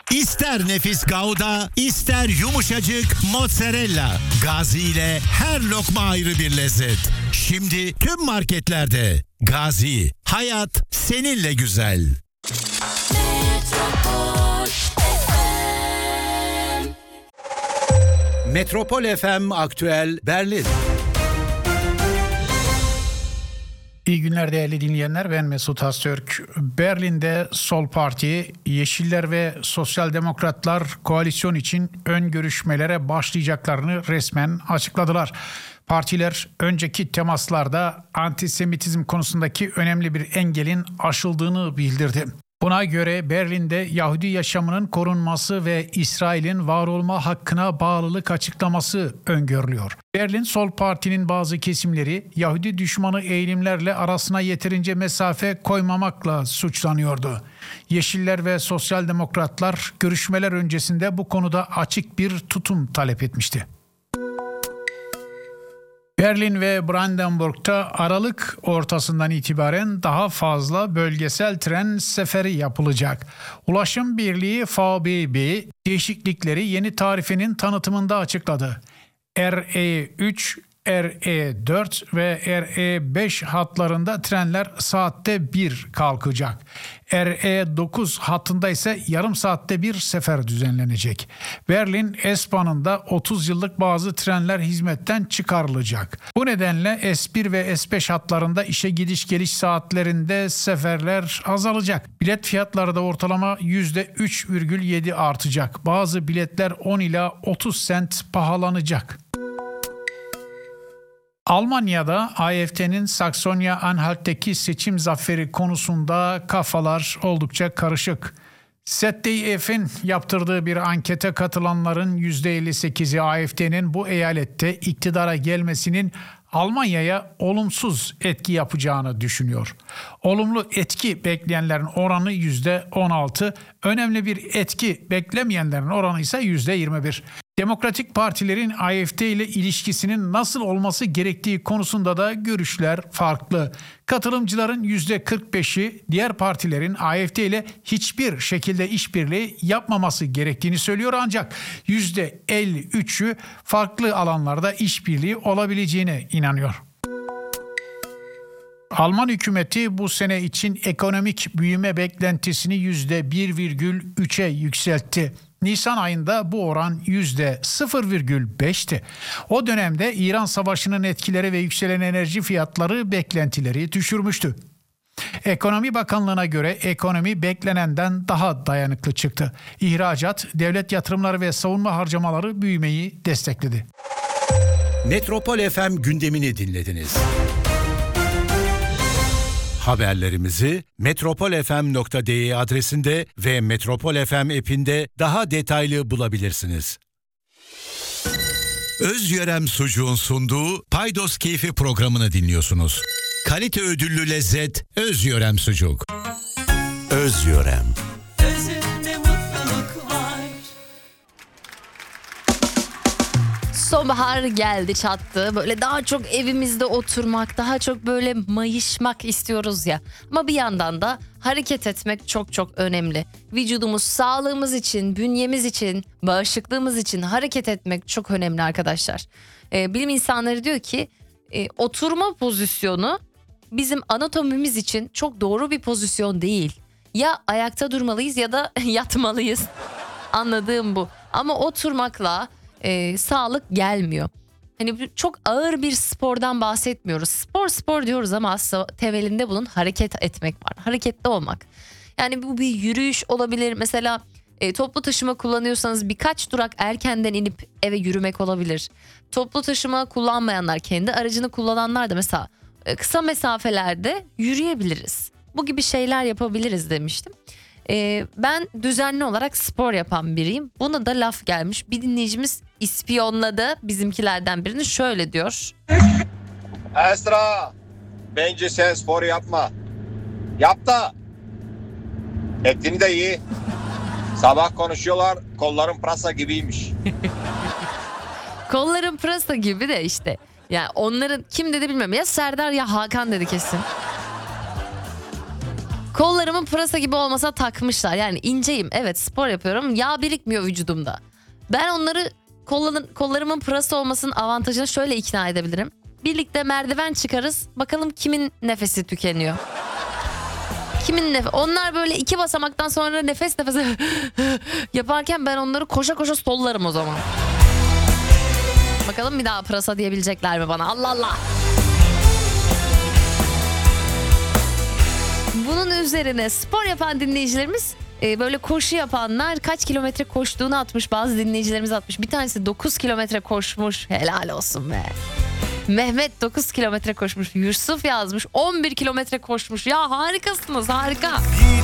İster nefis Gouda, ister yumuşacık mozzarella. Gazi ile her lokma ayrı bir lezzet. Şimdi tüm marketlerde. Gazi, hayat seninle güzel. Metropol FM Aktüel Berlin. İyi günler değerli dinleyenler, ben Mesut Öztürk. Berlin'de Sol Parti, Yeşiller ve Sosyal Demokratlar koalisyon için ön görüşmelere başlayacaklarını resmen açıkladılar. Partiler önceki temaslarda antisemitizm konusundaki önemli bir engelin aşıldığını bildirdi. Buna göre Berlin'de Yahudi yaşamının korunması ve İsrail'in var olma hakkına bağlılık açıklaması öngörülüyor. Berlin Sol Parti'nin bazı kesimleri Yahudi düşmanı eğilimlerle arasına yeterince mesafe koymamakla suçlanıyordu. Yeşiller ve Sosyal Demokratlar görüşmeler öncesinde bu konuda açık bir tutum talep etmişti. Berlin ve Brandenburg'da Aralık ortasından itibaren daha fazla bölgesel tren seferi yapılacak. Ulaşım Birliği VBB değişiklikleri yeni tarifenin tanıtımında açıkladı. RE3, RE4 ve RE5 hatlarında trenler saatte 1 kalkacak. RE9 hattında ise yarım saatte bir sefer düzenlenecek. Berlin S-Bahn'ında 30 yıllık bazı trenler hizmetten çıkarılacak. Bu nedenle S1 ve S5 hatlarında işe gidiş geliş saatlerinde seferler azalacak. Bilet fiyatları da ortalama %3,7 artacak. Bazı biletler 10 ila 30 sent pahalanacak. Almanya'da AfD'nin Saksonya-Anhalt'teki seçim zaferi konusunda kafalar oldukça karışık. ZDF'in yaptırdığı bir ankete katılanların %58'i AfD'nin bu eyalette iktidara gelmesinin Almanya'ya olumsuz etki yapacağını düşünüyor. Olumlu etki bekleyenlerin oranı %16, önemli bir etki beklemeyenlerin oranı ise %21. Demokratik partilerin AfD ile ilişkisinin nasıl olması gerektiği konusunda da görüşler farklı. Katılımcıların %45'i diğer partilerin AfD ile hiçbir şekilde işbirliği yapmaması gerektiğini söylüyor, ancak %53'ü farklı alanlarda işbirliği olabileceğine inanıyor. Alman hükümeti bu sene için ekonomik büyüme beklentisini %1,3'e yükseltti. Nisan ayında bu oran %0,5'ti. O dönemde İran Savaşı'nın etkileri ve yükselen enerji fiyatları beklentileri düşürmüştü. Ekonomi Bakanlığı'na göre ekonomi beklenenden daha dayanıklı çıktı. İhracat, devlet yatırımları ve savunma harcamaları büyümeyi destekledi. Metropol FM gündemini dinlediniz. Haberlerimizi metropolfm.de adresinde ve Metropol FM app'inde daha detaylı bulabilirsiniz. Özyörem Sucuğun sunduğu Paydos Keyfi programını dinliyorsunuz. Kalite ödüllü lezzet Özyörem Sucuk. Özyörem. Özünde mutluluk var. Sonbahar geldi çattı. Böyle daha çok evimizde oturmak, daha çok böyle mayışmak istiyoruz ya. Ama bir yandan da hareket etmek çok çok önemli. Vücudumuz, sağlığımız için, bünyemiz için, bağışıklığımız için hareket etmek çok önemli arkadaşlar. Bilim insanları diyor ki oturma pozisyonu bizim anatomimiz için çok doğru bir pozisyon değil. Ya ayakta durmalıyız ya da yatmalıyız. Anladığım bu. Ama oturmakla sağlık gelmiyor. Hani çok ağır bir spordan bahsetmiyoruz. Spor diyoruz ama aslında temelinde bunun hareket etmek var. Hareketli olmak. Yani bu bir yürüyüş olabilir. Mesela toplu taşıma kullanıyorsanız birkaç durak erkenden inip eve yürümek olabilir. Toplu taşıma kullanmayanlar, kendi aracını kullananlar da mesela kısa mesafelerde yürüyebiliriz. Bu gibi şeyler yapabiliriz demiştim. Ben düzenli olarak spor yapan biriyim. Buna da laf gelmiş. Bir dinleyicimiz ispiyonladı bizimkilerden birini, şöyle diyor. Esra, bence sen spor yapma. Yap da etini de iyi. Sabah konuşuyorlar, kolların pırasa gibiymiş. Kolların pırasa gibi de işte. Yani onların kim dedi bilmiyorum. Ya Serdar ya Hakan dedi kesin. Kollarımın pırasa gibi olmasa takmışlar. Yani inceyim, evet, spor yapıyorum, yağ birikmiyor vücudumda. Ben onları kollarımın pırasa olmasının avantajına şöyle ikna edebilirim. Birlikte merdiven çıkarız, bakalım kimin nefesi tükeniyor. Onlar böyle 2 basamaktan sonra nefes nefese yaparken ben onları koşa koşa sollarım o zaman. Bakalım bir daha pırasa diyebilecekler mi bana? Allah Allah. Bunun üzerine spor yapan dinleyicilerimiz, böyle koşu yapanlar kaç kilometre koştuğunu atmış. Bazı dinleyicilerimiz atmış. Bir tanesi 9 kilometre koşmuş. Helal olsun be. Mehmet 9 kilometre koşmuş. Yusuf yazmış 11 kilometre koşmuş. Ya harikasınız, harika.